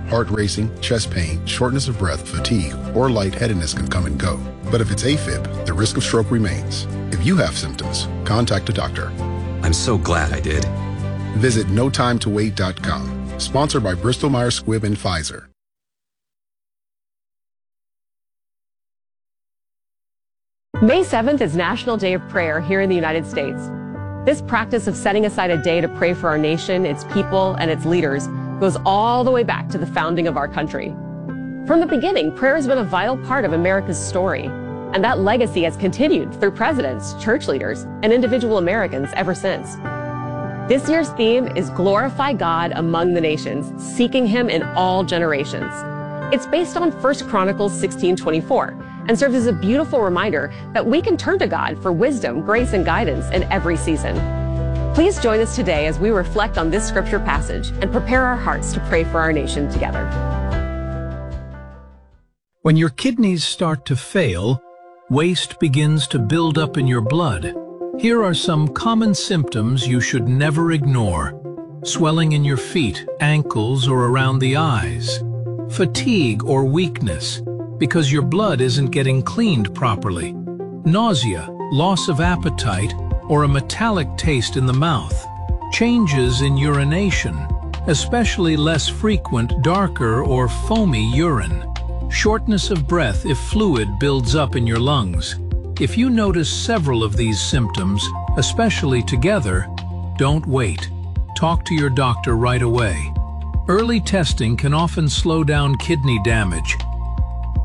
Heart racing, chest pain, shortness of breath, fatigue, or lightheadedness can come and go. But if it's AFib, the risk of stroke remains. If you have symptoms, contact a doctor. I'm so glad I did. Visit notimetowait.com. Sponsored by Bristol Myers Squibb and Pfizer. May 7th is National Day of Prayer here in the United States. This practice of setting aside a day to pray for our nation, its people, and its leaders goes all the way back to the founding of our country. From the beginning, prayer has been a vital part of America's story, and that legacy has continued through presidents, church leaders, and individual Americans ever since. This year's theme is Glorify God Among the Nations, Seeking Him in All Generations. It's based on 1 Chronicles 16:24 and serves as a beautiful reminder that we can turn to God for wisdom, grace, and guidance in every season. Please join us today as we reflect on this scripture passage and prepare our hearts to pray for our nation together. When your kidneys start to fail, waste begins to build up in your blood. Here are some common symptoms you should never ignore. Swelling in your feet, ankles, or around the eyes. Fatigue or weakness, because your blood isn't getting cleaned properly. Nausea, loss of appetite, or a metallic taste in the mouth. Changes in urination, especially less frequent, darker, or foamy urine. Shortness of breath if fluid builds up in your lungs. If you notice several of these symptoms, especially together, don't wait. Talk to your doctor right away. Early testing can often slow down kidney damage,